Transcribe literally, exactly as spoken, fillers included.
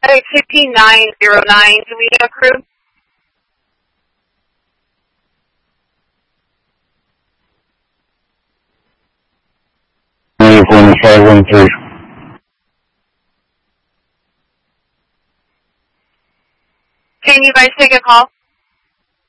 fifteen nine zero nine, do we have a crew? one five one three. Can you guys take a call?